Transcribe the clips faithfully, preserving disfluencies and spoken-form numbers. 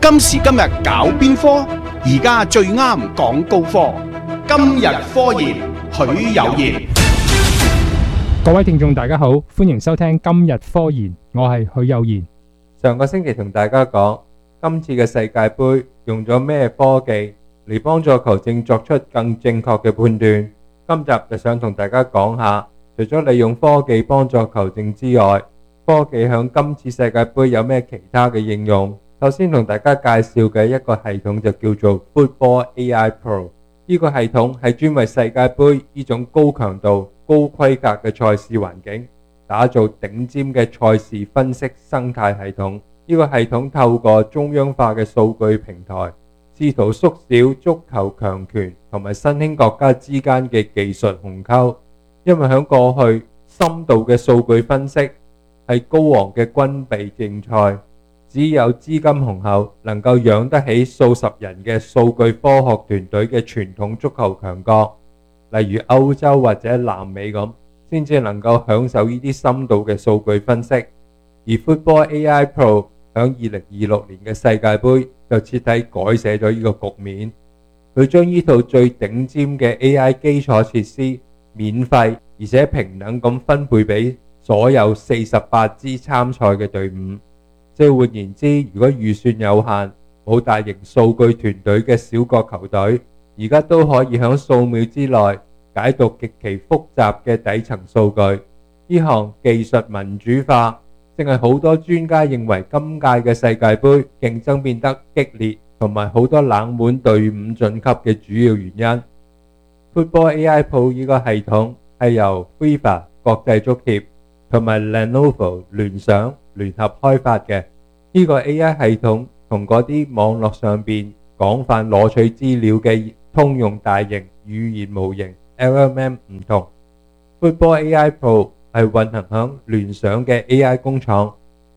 今時今日搞邊科？而家最啱講高科。今日科研，許有賢。 各位聽眾大家好，歡迎收聽今日科研，我係許有賢。 上個星期同大家講，今次嘅世界盃用咗咩科技嚟幫助球證作出更正確嘅判斷。今集就想同大家講下，除咗利用科技幫助球證之外，科技響今次世界盃有咩其他嘅應用？首先同大家介紹嘅一個系統就叫做 Football A I Pro。呢個系統係專為世界盃呢種高強度、高規格嘅賽事環境打造頂尖嘅賽事分析生態系統。呢個系統透過中央化嘅數據平台，試圖縮小足球強權同埋新興國家之間嘅技術鴻溝。因為喺過去，深度嘅數據分析係高昂嘅軍備競賽，只有資金雄厚，能夠養得起數十人嘅數據科學團隊嘅傳統足球強國，例如歐洲或者南美咁，先至能夠享受呢啲深度嘅數據分析。而 Football A I Pro 響二零二六年嘅世界盃就徹底改寫咗呢個局面。佢將呢套最頂尖嘅 A I 基礎設施免費而且平等咁分配俾所有四十八支參賽嘅隊伍。即係換言之，如果預算有限，冇大型數據團隊嘅小國球隊，而家都可以喺數秒之內解讀極其複雜嘅底層數據。呢項技術民主化正係好多專家認為今屆嘅世界盃競爭變得激烈，同埋好多冷門隊伍晉級嘅主要原因。Football A I Pro 呢個系統係由 FIFA 國際足協同埋 Lenovo 聯想聯合開發嘅。呢個 A I 系統同嗰啲網絡上邊廣泛攞取資料嘅通用大型語言模型 L L M 唔同。Football A I Pro 係運行響聯想嘅 A I 工廠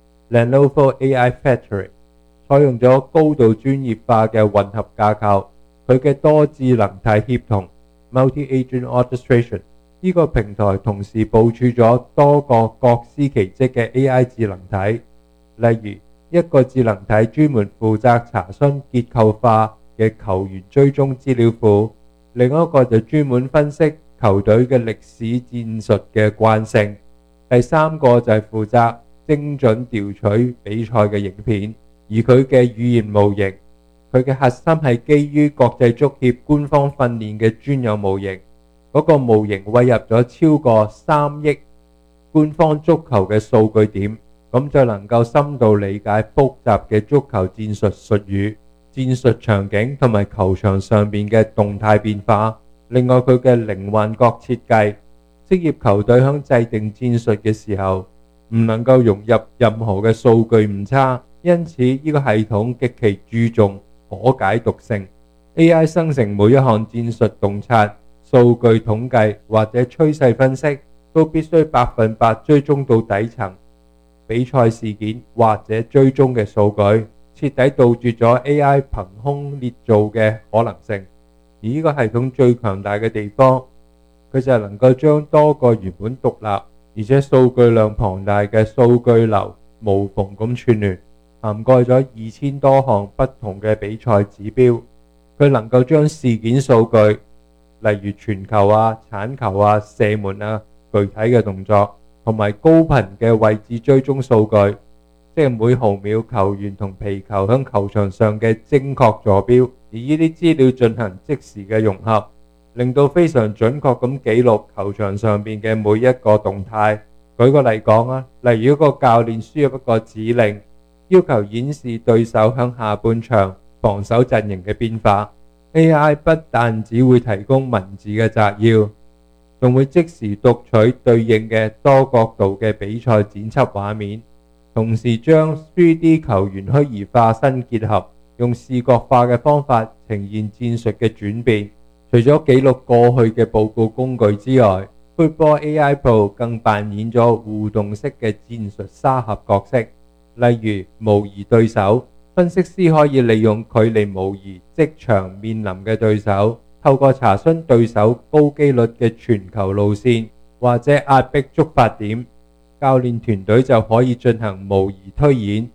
Lenovo A I Factory， 採用咗高度專業化嘅混合架構。佢嘅多智能體協同 Multi-Agent Orchestration 呢個平台同時部署咗多個各司其職嘅 A I 智能體，例如一個智能體專門負責查詢結構化嘅球員追蹤資料庫，另一個就專門分析球隊嘅歷史戰術嘅慣性，第三個就係負責精準調取比賽嘅影片。而佢嘅語言模型，佢嘅核心係基於國際足協官方訓練嘅專有模型。嗰個模型餵入咗超過三億官方足球嘅數據點，咁就能夠深度理解複雜嘅足球戰術術語、戰術場景同埋球場上邊嘅動態變化。另外佢嘅零幻覺設計，職業球隊響制定戰術嘅時候唔能夠融入任何嘅數據誤差，因此呢個系統極其注重可解讀性。 A I 生成每一項戰術洞察、數據統計或者趨勢分析，都必須百分百追蹤到底層比賽事件或者追蹤嘅數據，徹底杜絕咗 A I 憑空捏造嘅可能性。而呢個系統最強大嘅地方，佢就係能夠將多個原本獨立而且數據量龐大嘅數據流無縫咁串聯，涵蓋咗二千多項不同嘅比賽指標。佢能夠將事件數據，例如傳球啊、鏟球啊、射門啊、具體嘅動作，同埋高頻嘅位置追蹤數據，即係每毫秒球員同皮球喺球場上嘅精確坐標，而呢啲資料進行即時嘅融合，令到非常準確咁記錄球場上邊嘅每一個動態。舉個例講啊，例如一個教練輸入一個指令，要求演示對手喺下半場防守陣營嘅變化， A I 不但只會提供文字嘅摘要，仲會即時讀取對應嘅多角度嘅比賽剪輯畫面，同時將 三 D 球員虛擬化身結合，用視覺化嘅方法呈現戰術嘅轉變。除咗記錄過去嘅報告工具之外， Football A I Pro 更扮演咗互動式嘅戰術沙盒角色，例如模擬對手，分析師可以利用距離模擬即場面臨嘅對手，透過查詢對手高機率嘅傳球路線或者壓迫觸發點，教練團隊就可以進行模擬推演，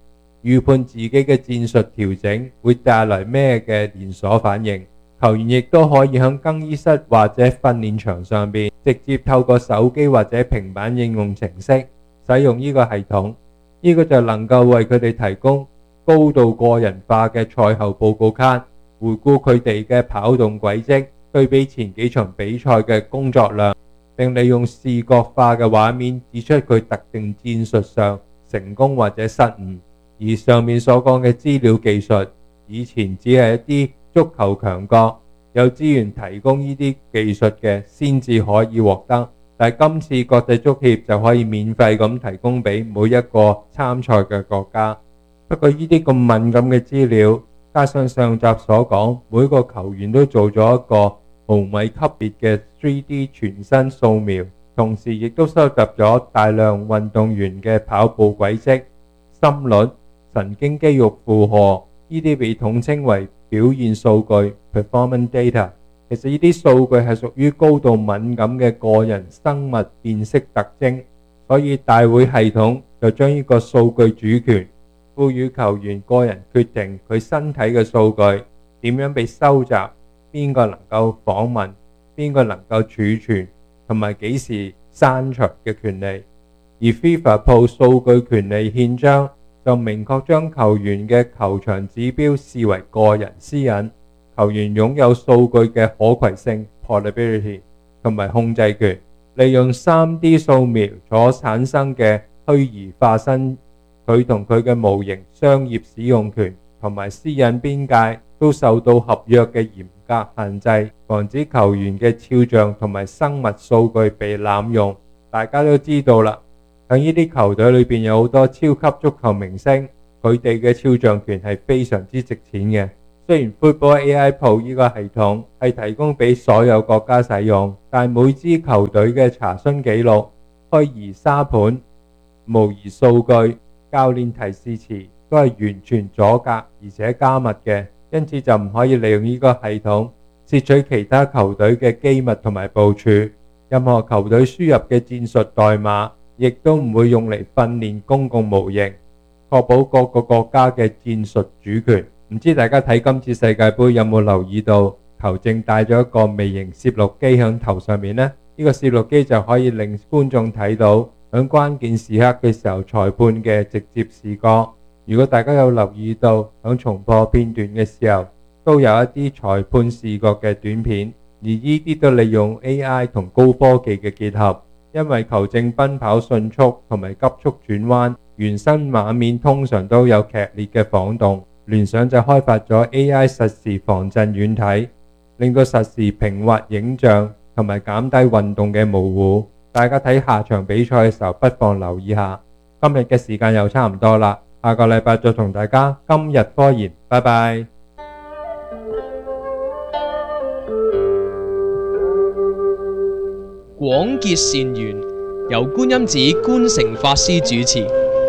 預判自己嘅戰術調整會帶來咩嘅連鎖反應。球員亦都可以喺更衣室或者訓練場上邊直接透過手機或者平板應用程式使用呢個系統，呢個就能夠為佢哋提供高度個人化嘅賽後報告卡，回顧佢哋嘅跑動軌跡，對比前幾場比賽嘅工作量，並利用視覺化嘅畫面指出佢特定戰術上成功或者失誤。而上面所講嘅資料技術，以前只係一啲足球強國有資源提供呢啲技術嘅先至可以獲得，但係今次國際足協就可以免費咁提供俾每一個參賽嘅國家。不過呢啲咁敏感嘅資料，加上上集所講，每個球員都做咗一個毫米級別嘅 三 D 全身掃描，同時亦都收集咗大量運動員嘅跑步軌跡、心率、神經肌肉負荷，呢啲被統稱為表現數據 performance data。 其實呢啲數據係屬於高度敏感嘅個人生物辨識特徵，所以大會系統就將呢個數據主權賦予球員個人決定佢身體嘅數據點樣被收集，邊個能夠訪問，邊個能夠儲存，同埋幾時刪除嘅權利。而 FIFA Pro 數據權利憲章就明確將球員嘅球場指標視為個人私隱，球員擁有數據嘅可攜性 portability 同埋控制權，利用 三 D 掃描所產生嘅虛擬化身，佢同佢嘅模型商業使用權同埋私隱邊界都受到合約嘅嚴格限制，防止球員嘅肖像同埋生物數據被濫用。大家都知道啦，喺呢啲球隊裏邊有好多超級足球明星，佢哋嘅肖像權係非常之值錢嘅。雖然 Football A I Pro 呢個系統係提供俾所有國家使用，但每支球隊嘅查詢記錄、虛擬沙盤、模擬數據、教練提示詞都係完全阻隔而且加密嘅，因此就唔可以利用呢個系統竊取其他球隊嘅機密同埋部署。任何球隊輸入嘅戰術代碼亦都唔會用嚟訓練公共模型，確保各個國家嘅戰術主權。唔知大家睇今次世界盃有冇留意到球證戴咗一個微型攝錄機響頭上面呢？呢、呢個攝錄機就可以令觀眾睇到響關鍵時刻嘅時候裁判嘅直接視覺。如果大家有留意到響重播片段嘅時候，都有一啲裁判視覺嘅短片，而呢啲都利用 A I 同高科技嘅結合。因為球證奔跑迅速同埋急速轉彎，原生畫面通常都有劇烈嘅晃動。聯想就開發咗 A I 實時防震軟體，令到實時平滑影像同埋減低運動嘅模糊。大家睇下場比賽嘅時候，不妨留意下。今日嘅時間又差唔多啦，下個禮拜再同大家今日科研，拜拜。 廣結善緣，由觀音寺觀誠法師主持。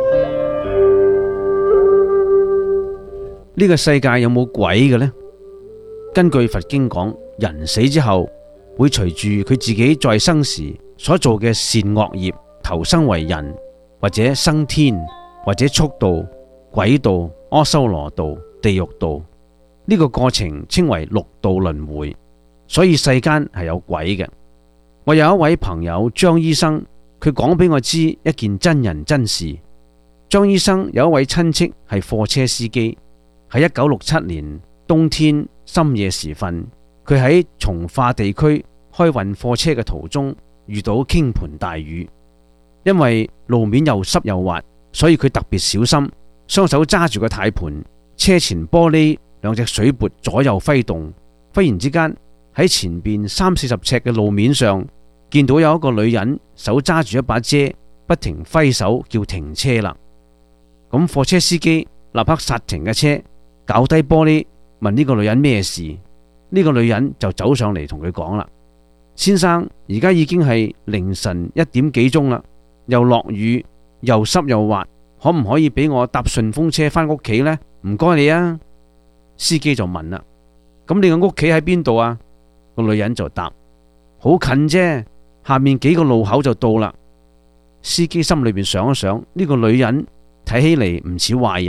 呢個世界有冇鬼嘅呢？根據佛經講，人死之後會隨住佢自己在生時所做嘅善惡業，投生為人，或者生天，或者畜道、鬼道、阿修羅道、地獄道。呢個過程稱為六道輪迴，所以世間係有鬼嘅。我有一位朋友張醫生，佢講俾我知一件真人真事。張醫生有一位親戚係貨車司機。喺一九六七年冬天深夜時分，佢喺從化地區開運貨車嘅途中遇到傾盆大雨，因為路面又濕又滑，所以佢特別小心，雙手揸住個軚盤，車前玻璃兩隻水缽左右揮動。忽然之間喺前邊三四十尺嘅路面上，見到有一個女人手揸住一把遮，不停揮手叫停車啦。咁貨車司機立刻剎停嘅車，搞低玻璃問呢個女人咩事。呢個女人就走上嚟同佢講啦：先生，而家已經係凌晨一點幾鐘啦，又落雨又濕又滑，可唔可以俾我搭順風車返屋企呢？唔該你啊。司機就問啦：咁你個屋企喺邊度啊？個女人就答：好近啫，下面幾個路口就到啦。司機心裏邊想一想，呢個女人睇起嚟唔似壞人，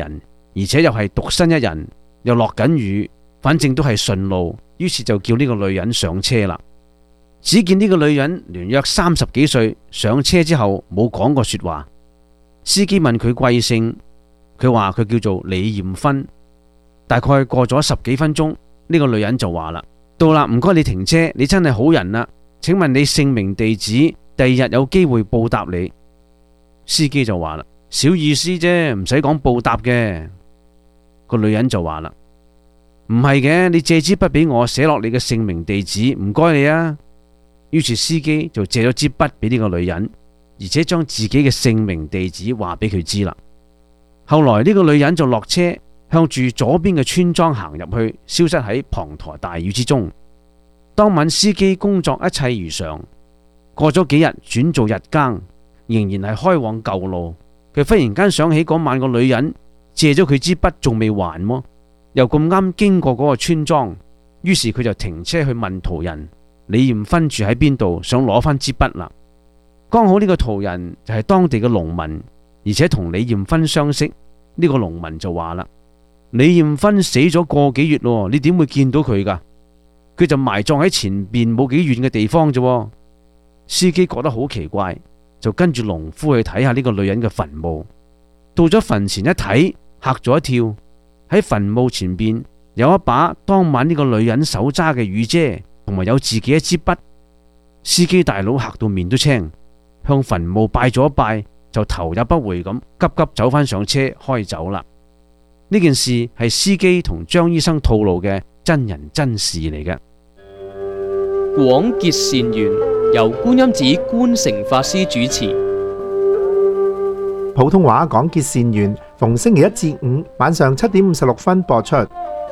而且又係獨身一人，又落緊雨，反正都係順路，於是就叫呢個女人上車啦。只見呢個女人年約三十幾歲，上車之後冇講過說話。司機問佢貴姓，佢話佢叫做李艷芬。大概過咗十幾分鐘，呢個女人就話啦：到啦，唔該你停車，你真係好人啦。請問你姓名地址，第二日有機會報答你。司機就話啦：小意思啫，唔使講報答嘅。個女人就話啦：唔係嘅，你借支筆俾我寫落你嘅姓名地址，唔該你啊。於是司機就借咗支筆俾呢個女人，而且將自己嘅姓名地址話俾佢知啦。後來呢個女人就落車，向住左邊嘅村莊行入去，消失喺滂沱大雨之中。當晚司機工作一切如常，過咗幾日轉做日更，仍然係開往舊路。佢忽然間想起嗰晚個女人借咗佢支筆仲未還麼，又咁啱經過嗰個村莊，於是佢就停車去問途人李艷芬住喺邊度，想攞翻支筆啦。剛好呢個途人就係當地嘅農民，而且同李艷芬相識。呢個農民就話啦：李艷芬死咗個幾月咯，你點會見到佢噶？佢就埋葬喺前邊冇幾遠嘅地方啫。司機覺得好奇怪，就跟住農夫去睇下呢個女人嘅墳墓。到咗墳前一睇，嚇咗一跳。喺墳墓前邊有一把當晚呢個女人手揸嘅雨遮，同埋有自己一支筆。司機大佬嚇到面都青，向墳墓拜咗一拜，就頭也不回咁急急走翻上車開走啦。呢件事係司機同張醫生透露嘅真人真事嚟嘅。 廣結善緣，由觀音寺觀誠法師主持。 普通話廣結善緣，逢星期一至五晚上七點五十六分播出。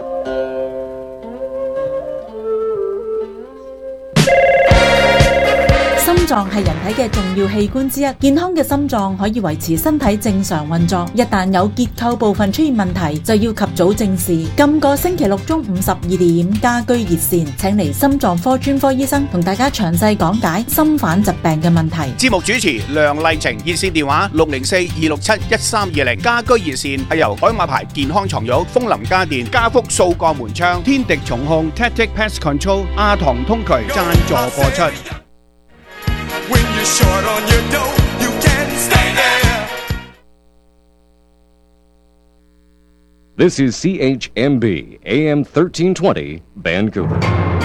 心臟係人體嘅重要器官之一，健康嘅心臟可以維持身體正常運作。一旦有結構部分出現問題，就要及早正視。今個星期六中午十二點，家居熱線請嚟心臟科專科醫生同大家詳細講解心瓣疾病嘅問題。 節目主持梁麗晴，熱線電話六零四二六七一三二零。家居熱線係由海馬牌健康床褥、楓林家電、家福數個門窗、天敵重控、Tactic Pest Control、阿唐通渠贊助播出。 When you're short on your dough, you can't stay there. This is C H M B, A M thirteen twenty, Vancouver.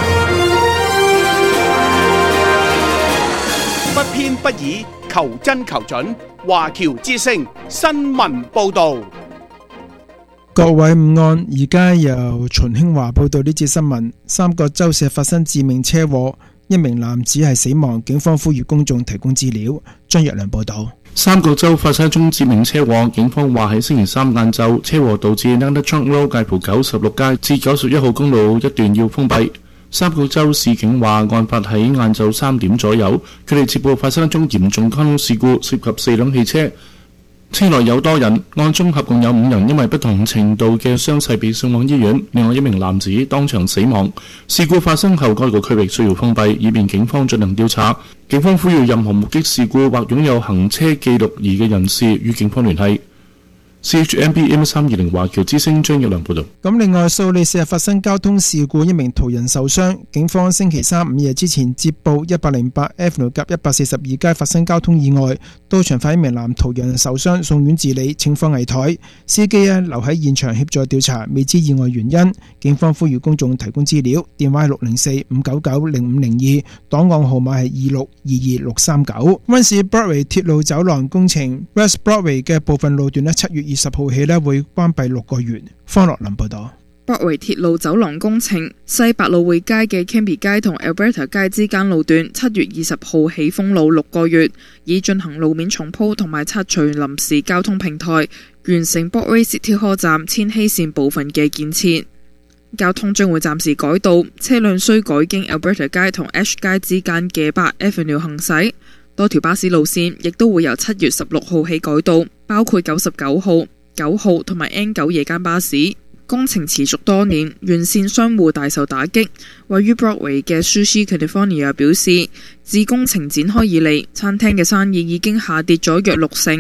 不偏不倚，求真求準。華僑之聲新聞報導。 各位午安，而家由秦興華報道呢節新聞。三角洲社發生致命車禍。一名男子係死亡，警方呼籲公眾提供資料。張若良報道。 三角洲發生一宗致命車禍，警方話喺星期三晏晝，車禍導致 Nanda Trunk Road 介乎九十六街至九十一號公路一段要封閉。三角洲市警話，案發喺晏晝三點左右，佢哋接報發生一宗嚴重交通事故，涉及四輛汽車。車內有多人，案中合共有五人因為不同程度嘅傷勢被送往醫院，另外一名男子當場死亡。事故發生後，該個區域需要封閉，以便警方進行調查。警方呼籲任何目擊事故或擁有行車記錄儀嘅人士與警方聯繫。C H M B M 三二零華僑之聲張若良報道。 咁另外，蘇黎世日發生交通事故，一名途人受傷。警方星期三午夜之前接報一百零八 Avenue 及一百四十二街發生交通意外，到場發現一名男途人受傷，送院治理，情況危殆。司機啊留喺現場協助調查，未知意外原因。警方呼籲公眾提供資料，電話係六零四五九九零五零二，檔案號碼係二六二二六三九。溫市 Broadway 鐵路走廊工程 West Broadway 嘅部分路段呢，七月二十號起呢會關閉六個月。方樂林報道。 Broadway 鐵路走廊工程西百老匯街嘅 Cambie 街同 Alberta 街之間路段，七月二十號起封路六個月，以進行路面重鋪同埋拆除臨時交通平台，完成 Broadway City Hall 站千禧線部分嘅建設。交通將會暫時改道，車輛需改經 Alberta 街同 Ash 街之間嘅八 Avenue 行駛。多條巴士路線亦都會由七月十六號起改道，包括九十九號、九號同埋 N 九夜間巴士。工程持續多年，沿線商戶大受打擊。位於 Broadway 嘅 Sushi California 表示，自工程展開以嚟，餐廳嘅生意已經下跌咗約六成。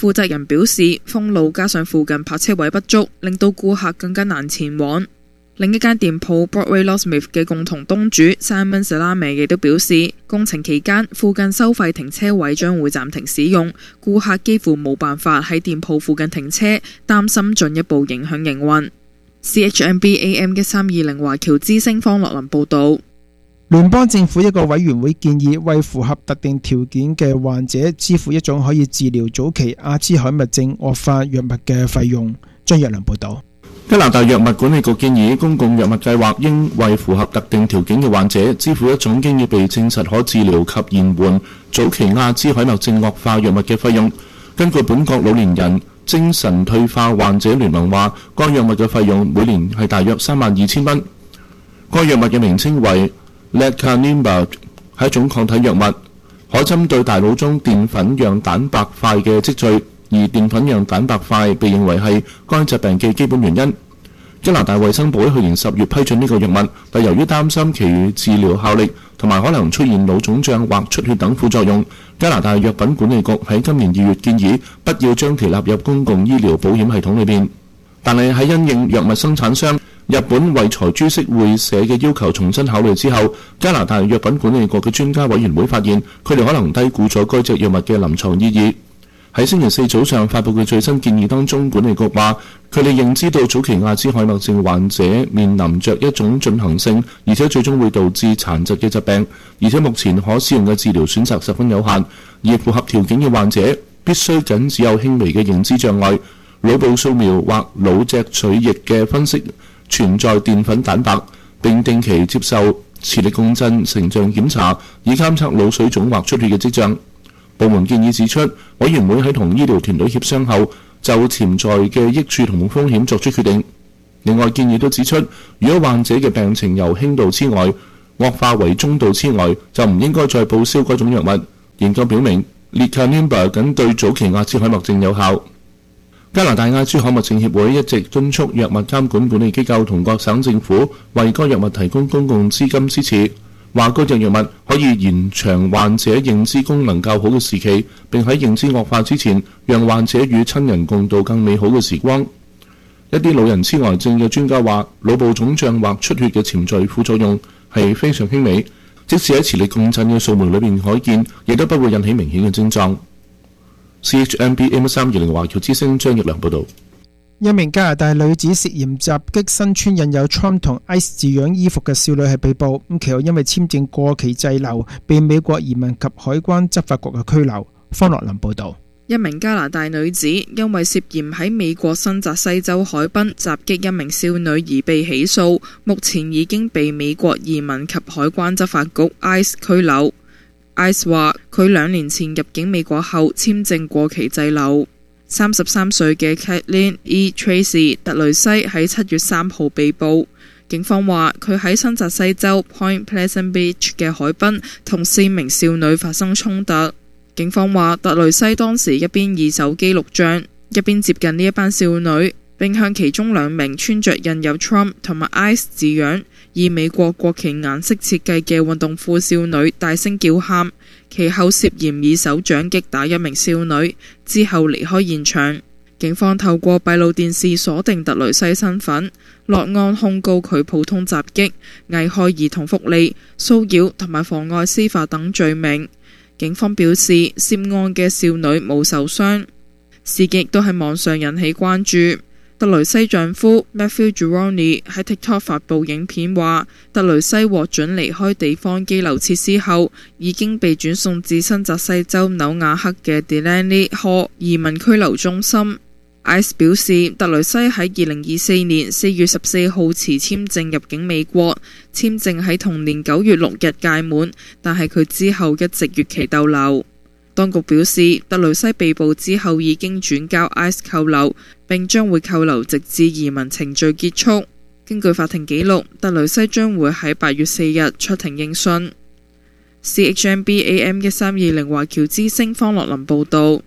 負責人表示，封路加上附近泊車位不足，令到顧客更加難前往。另一間店鋪 Broadway Locksmith 嘅共同東主 Simon Salame 亦都表示，工程期間附近收費停車位將會暫停使用，顧客幾乎冇辦法喺店鋪附近停車，擔心進一步影響營運。C H M B A M 一三二零華僑之聲方樂林報導。 聯邦政府一個委員會建議為符合特定條件嘅患者支付一種可以治療早期阿茲海默症惡化藥物嘅費用。張若良報導。 加拿大藥物管理局建議，公共藥物計劃應為符合特定條件嘅患者支付一種經已被證實可治療及延緩早期阿茲海默症惡化藥物嘅費用。根據本國老年人精神退化患者聯盟話，該藥物嘅費用每年係大約三萬二千蚊。該藥物嘅名稱為 Lecanemab， 係一種抗體藥物，可針對大腦中澱粉樣蛋白塊嘅積聚。而澱粉樣蛋白塊被認為係該疾病嘅基本原因。加拿大衛生部喺去年十月批准呢個藥物，但由於擔心其治療效力同埋可能出現腦腫脹或出血等副作用，加拿大藥品管理局喺今年二月建議不要將其納入公共醫療保險系統裏邊。但係喺因應藥物生產商日本惠財株式會社嘅要求重新考慮之後，加拿大藥品管理局嘅專家委員會發現，佢哋可能低估咗該隻藥物嘅臨床意義。喺星期四早上發佈嘅最新建議當中，管理局話佢哋認知到早期阿茲海默症患者面臨着一種進行性而且最終會導致殘疾嘅疾病，而且目前可使用嘅治療選擇十分有限，而符合條件嘅患者必須僅只有輕微嘅認知障礙、腦部掃描或腦脊髓液嘅分析存在澱粉蛋白，並定期接受磁力共振成像檢查，以監測腦水腫或出血嘅跡象。部門建議指出，委員會喺同醫療團隊協商後，就潛在嘅益處同風險作出決定。另外建議都指出，如果患者嘅病情由輕度痴呆惡化為中度痴呆，就唔應該再報銷該種藥物。研究表明 Lecanemab 僅對早期阿茲海默症有效。加拿大阿茲海默症協會一直敦促藥物監管管理機構同各省政府為該藥物提供公共資金支持，話該隻藥物可以延長患者認知功能較好嘅時期，並喺認知惡化之前，讓患者與親人共度更美好嘅時光。一啲老人痴呆症嘅專家話，腦部腫脹或出血嘅潛在副作用係非常輕微，即使喺磁力共振嘅掃描裏面可見，亦都不會引起明顯嘅症狀。C H M B A M 三二零華僑之聲張奕良報導。 一名加拿大女子涉嫌襲擊身穿印有 Trump 同 I C E 字樣衣服嘅少女係被捕，咁其後因為簽證過期滯留，被美國移民及海關執法局嘅拘留。方樂林報導。 一名加拿大女子因為涉嫌喺美國新澤西州海濱襲擊一名少女而被起訴，目前已經被美國移民及海關執法局 I C E 拘留。I C E 話佢兩年前入境美國後簽證過期滯留。三十三歲嘅 Kathleen E. Tracy 特雷西喺七月三號被捕。警方話佢喺新澤西州 Point Pleasant Beach 嘅海濱同四名少女發生衝突。警方話特雷西當時一邊以手機錄像，一邊接近呢一班少女，並向其中兩名穿着印有 Trump 同埋 I C E 字樣以美國國旗顏色設計嘅運動褲少女大聲叫喊，其後涉嫌以手掌擊打一名少女，之後離開現場。警方透過閉路電視鎖定特雷西身份，落案控告佢普通襲擊、危害兒童福利、騷擾同埋妨礙司法等罪名。警方表示，涉案嘅少女冇受傷。事件亦都喺網上引起關注。特雷西丈夫 Matthew Gironi 喺 TikTok 發布影片話，特雷西獲准離開地方羈留設施後，已經被轉送至新澤西州紐瓦克嘅 Delaney Hall 移民拘留中心。I C E 表示，特雷西喺二零二四年四月十四號持簽證入境美國，簽證喺同年九月六日屆滿，但係佢之後一直越期逗留。當局表示，特雷西被捕之後已經轉交 I C E 扣留，並將會扣留直至移民程序結束。根據法庭記錄，特雷西將會喺八月四日出庭應訊。C H M B A M 一三二零華僑之聲方樂林報導。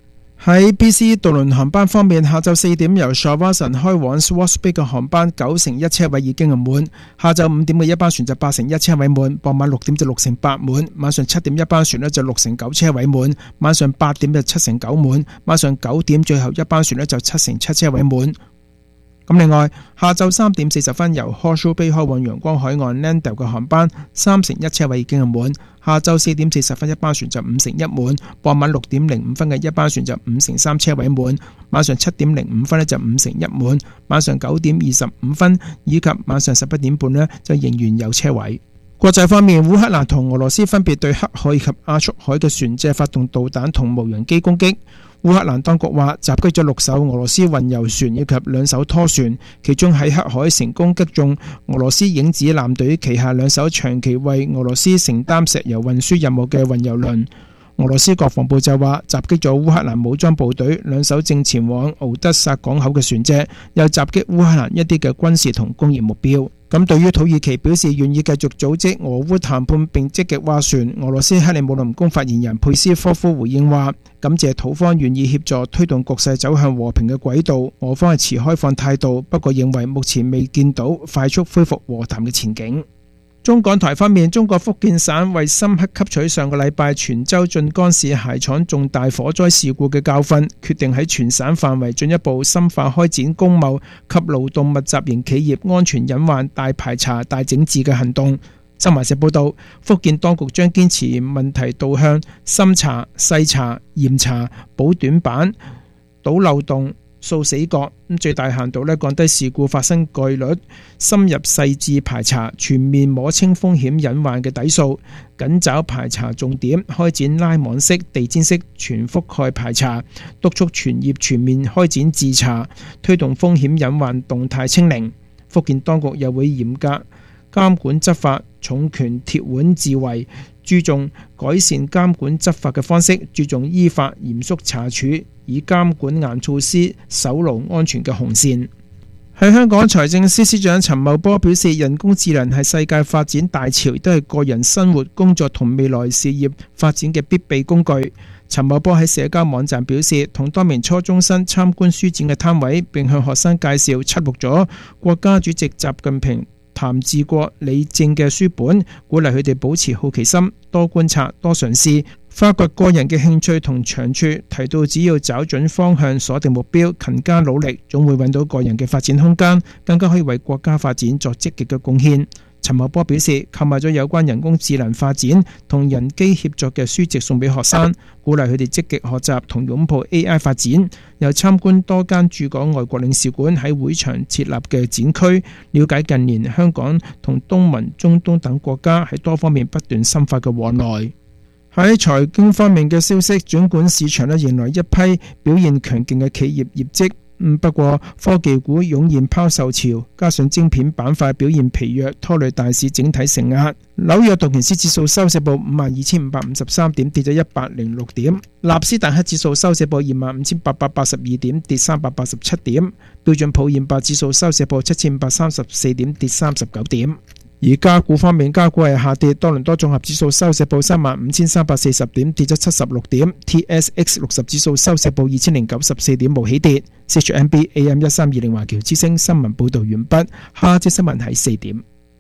喺 B C 渡輪航班方面，下晝四點由 Shawson 開往 Swansea 嘅航班九成一車位已經係滿，下晝五點嘅一班船就八成一車位滿，傍晚六點就六成八滿，晚上七點一班船呢就六成九車位滿，晚上八點就七成九滿，晚上九點最後一班船呢就七成七車位滿。咁另外，下晝三點四十分由 Horseshoe Bay 開往陽光海岸 Landale 嘅航班三成一車位已經係滿，下晝四點四十分一班船就五成一滿，傍晚六點零五分嘅一班船就五成三車位滿，晚上七點零五分呢就五成一滿，晚上九點二十五分以及晚上十一點半呢就仍然有車位。國際方面，烏克蘭同俄羅斯分別對黑海以及亞速海嘅船隻發動導彈同無人機攻擊。烏克蘭當局話襲擊咗六艘俄羅斯運油船以及兩艘拖船，其中喺黑海成功擊中俄羅斯影子艦隊旗下兩艘長期為俄羅斯承擔石油運輸任務嘅運油輪。俄羅斯國防部就話襲擊咗烏克蘭武裝部隊兩艘正前往敖德薩港口嘅船隻，又襲擊烏克蘭一啲嘅軍事同工業目標。咁對於土耳其表示願意繼續組織俄烏談判並積極斡旋，俄羅斯克里姆林宮發言人佩斯科夫回應話，感謝土方願意協助推動局勢走向和平嘅軌道，俄方係持開放態度，不過認為目前未見到快速恢復和談嘅前景。中港台方面，中國福建省為深刻吸取上個禮拜泉州晉江市鞋廠重大火災事故嘅教訓，決定喺全省範圍進一步深化開展工貿及勞動密集型企業安全隱患大排查大整治嘅行動。新華社報道，福建當局將堅持問題導向、深查、細查、嚴查、補短板、堵漏洞、掃死角，最大限度咧降低事故發生概率，深入細緻排查，全面摸清風險隱患嘅底數，緊抓排查重點，開展拉網式、地氈式全覆蓋排查，督促全業全面開展自查，推動風險隱患動態清零。福建當局又會嚴格監管執法，重拳鐵腕治違，注重改善監管執法嘅方式，注重依法嚴肅查處，以監管硬措施守牢安全嘅紅線。喺香港，財政司司長陳茂波表示，人工智能係世界發展大潮，亦都係個人生活、工作同未來事業發展嘅必備工具。陳茂波喺社交網站表示，同多名初中生參觀書展嘅攤位，並向學生介紹輯錄咗國家主席習近平談治國理政嘅書本，鼓勵佢哋保持好奇心，多觀察，多嘗試，發掘個人嘅興趣同長處。提到只要找準方向，鎖定目標，勤加努力，總會揾到個人嘅發展空間，更加可以為國家發展作積極嘅貢獻。陳茂波表示，購買咗有關人工智能發展同人機協作嘅書籍送俾學生，鼓勵佢哋積極學習同擁抱 A I 發展。又參觀多間駐港外國領事館喺會場設立嘅展區，了解近年香港同東盟、中東等國家喺多方面不斷深化嘅往來。喺財經方面嘅消息，儘管市場咧迎來一批表現強勁嘅企業業績。嗯，不過科技股湧現拋售潮，加上晶片板塊表現疲弱，拖累大市整體承壓。紐約道瓊斯指數收市報五萬二千五百五十三點，跌咗一百零六點；納斯達克指數收市報二萬五千八百八十二點，跌三百八十七點；標準普爾五百指數收市報七千五百三十四點，跌三十九點。而加股方面，加股係下跌，多倫多綜合指數收市報三萬五千三百四十點，跌咗七十六點 ；T S X 六十指數收市報二千零九十四點，無起跌。C H M B A M 一三二零華僑之聲新聞報道完畢，下節新聞喺四點。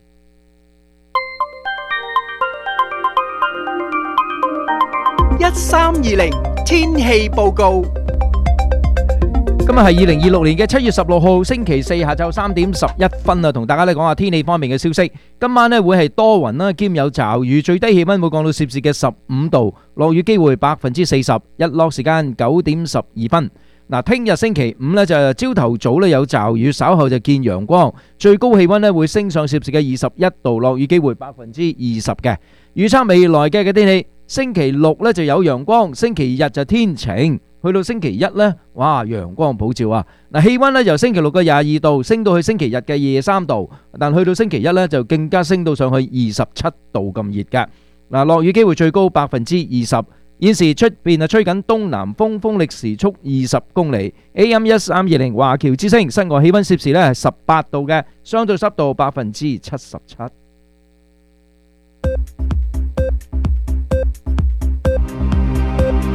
一三二零天氣報告。 今日係二零二六年嘅七月十六號星期四下晝三點十一分啊，同大家咧講下天氣方面嘅消息。今晚咧會係多雲啦，兼有驟雨，最低氣溫會降到攝氏嘅十五度，落雨機會百分之四十，日落時間九點十二分。嗱，聽日星期五咧就朝頭早咧有驟雨，稍後就見陽光，最高氣溫咧會升上攝氏嘅二十一度，落雨機會百分之二十嘅。預測未來嘅嘅天氣，星期六咧就有陽光，星期日就天晴。去到星期一呢，哇，陽光普照啊！嗱，氣溫呢由星期六嘅廿二度升到去星期日嘅廿三度，但去到星期一呢就更加升到上去二十七度咁熱㗎。嗱，落雨機會最高百分之二十。現時出邊啊吹緊東南風，風力時速二十公里。A M 一三二零華僑之聲，室外氣溫攝氏呢係十八度嘅，相對濕度百分之七十七。 一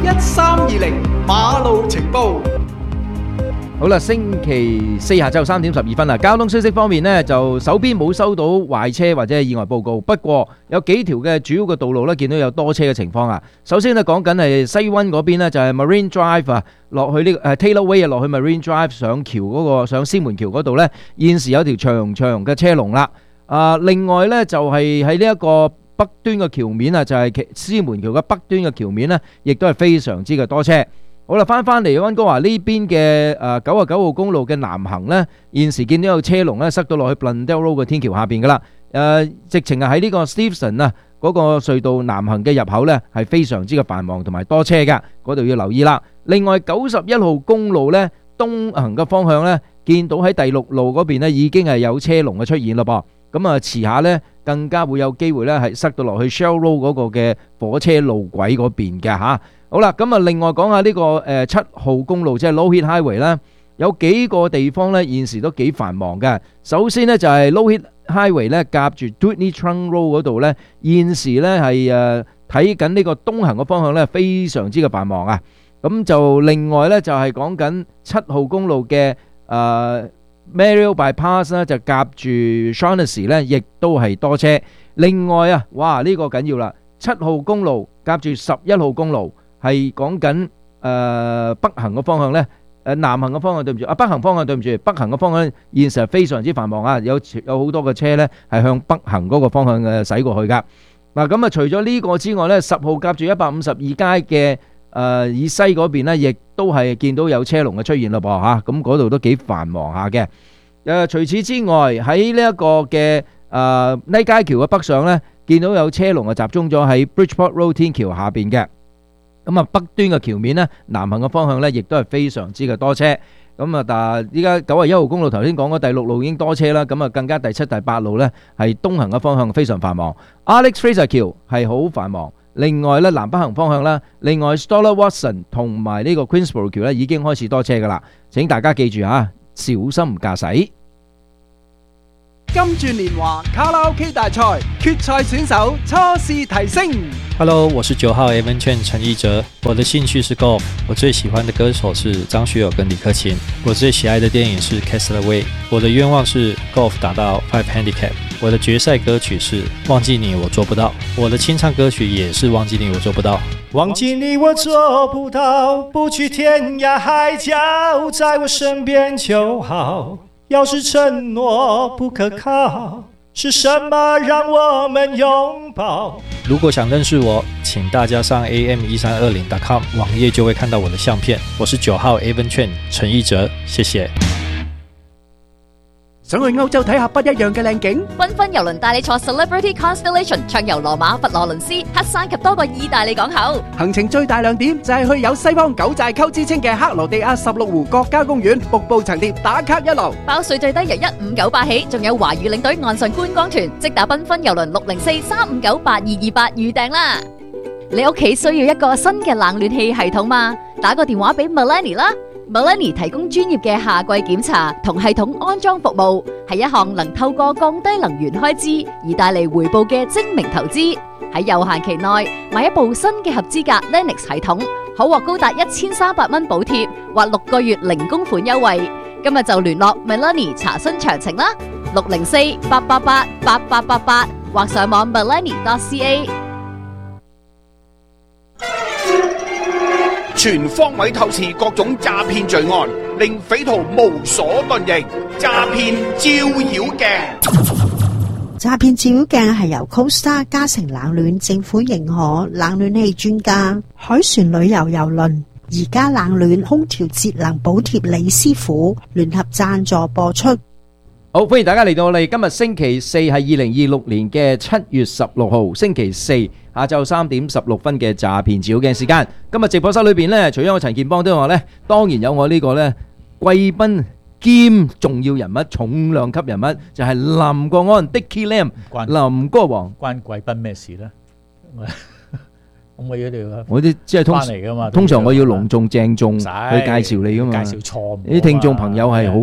一三二零馬路情報。 好啦，星期四下晝三點十二分啦。交通消息方面呢，就手邊冇收到壞車或者係意外報告，不過有幾條嘅主要嘅道路呢，見到有多車嘅情況啊。首先呢，講緊係西灣嗰邊呢，就係 Marine Drive 啊，落去呢個誒 Taylor Way 啊，落去 Marine Drive 上橋嗰個上獅門橋嗰度呢，現時有條長長嘅車龍啦。啊，另外呢，就係喺呢一個北端嘅橋面啊，就係獅門橋嘅北端嘅橋面呢，亦都係非常之嘅多車。好啦，翻翻嚟溫哥華呢邊嘅誒九十九號公路嘅南行呢，現時見到有車龍咧塞到落去 Blundell Road 嘅天橋下邊噶啦。誒，直情係喺呢個 Stevenson 啊嗰個隧道南行嘅入口呢，係非常之嘅繁忙同埋多車噶，嗰度要留意啦。另外九十一號公路呢，東行嘅方向呢，見到喺第六路嗰邊呢，已經係有車龍嘅出現咯噃。咁啊，遲下呢，更加會有機會呢，係塞到落去 Shell Road 嗰個嘅火車路軌嗰邊嘅嚇。好啦，咁啊，另外講下呢個誒七號公路，即係 Low Heat Highway 啦，有幾個地方咧現時都幾繁忙嘅。首先咧就係 Low Heat Highway 咧夾住 Dewdney Trunk Road 嗰度咧，現時咧係誒睇緊呢個東行嘅方向咧非常之嘅繁忙啊。咁就另外咧就係講緊七號公路嘅誒 Mariel Bypass 咧，就夾住 Shaughnessy 咧，亦都係多車。另外啊，哇呢個緊要啦，七號公路夾住十一號公路。係講緊誒北行嘅方向咧，誒南行嘅方向對唔住，啊北行方向對唔住，北行嘅方向現時係非常之繁忙啊，有有好多嘅車咧係向北行嗰個方向嘅駛過去噶。嗱咁啊，除咗呢個之外咧，十號夾住一百五十二街嘅誒以西嗰邊咧，亦都係見到有車龍嘅出現咯噃嚇，咁嗰度都幾繁忙下嘅。誒除此之外，喺呢一個嘅誒呢街橋嘅北上咧，見到有車龍啊集中咗喺 Bridgeport Road 天橋下邊嘅。咁啊，北端嘅橋面呢，南行嘅方向呢，亦都係非常之嘅多車。咁啊，但係依家九十一號公路頭先講嗰第六路已經多車啦，咁啊更加第七、第八路呢，係東行嘅方向非常繁忙。Alex Fraser 橋係好繁忙。另外呢，南北行方向啦，另外 Stoller Watson 同埋呢個 Queensborough 橋呢，已經開始多車噶啦。請大家記住嚇，小心駕駛。 金鑽年華卡拉 OK 大賽決賽選手初試提升。 Hello， 我是九號 Evan Chen 陳奕哲，我的興趣是 golf， 我最喜歡的歌手是張學友跟李克勤，我最喜愛的電影是 Castaway， 我的願望是 golf 打到 five handicap， 我的決賽歌曲是忘記你我做不到，我的清唱歌曲也是忘記你我做不到。 忘記你我做不到，不去天涯海角，在我身邊就好。要是承諾不可靠，是什麼讓我們擁抱？ 如果想認識我，請大家上 A M 一三二零 dot com 網頁就會看到我的相片。我是九號 Evan Chen 陳奕哲，謝謝。 想去歐洲睇下不一樣嘅靚景， 繽紛郵輪帶你坐 Celebrity Constellation 暢遊羅馬、佛羅倫斯、黑山及多個意大利港口。 行程最大亮點就係去有西方九寨溝之稱嘅克羅地亞十六湖國家公園，瀑布層疊打卡一流。 包稅最低由一五九八起，仲有華語領隊岸上觀光團，即打繽紛郵輪六零四三五九八二二八預訂啦。你屋企需要一個新嘅冷暖氣系統嘛？打個電話俾 Melanie 啦。Melanie 提供專業嘅夏季檢查同系統安裝服務，係一項能透過降低能源開支而帶嚟回報嘅精明投資。喺有限期內買一部新嘅合資格 Lennox 系統，可獲高達一千三百蚊補貼或六個月零供款優惠。今日就聯絡 Melanie 查詢詳情啦，六零四八八八八八八八或上網 melanie dot c a。 全方位透視各種詐騙罪案，令匪徒無所遁形。詐騙照妖鏡， 詐騙照妖鏡係由 Costa 嘉誠冷暖政府認可冷暖氣專家海船旅遊郵輪而家冷暖空調節能補貼李師傅聯合贊助播出。 好，歡迎大家嚟到我哋今日星期四係二零二六年嘅七月十六號星期四下晝三點十六分嘅詐騙照妖鏡時間。今日直播室裏邊呢，除咗我陳健邦之外呢，當然有我呢個呢貴賓兼重要人物、重量級人物，就係林國安 Dickie Lam 林歌王。 關貴賓咩事呢？咁我要條我啲即係通翻嚟噶嘛， 通常我要隆重鄭重去介紹你噶嘛。 介紹錯誤， 啲聽眾朋友係好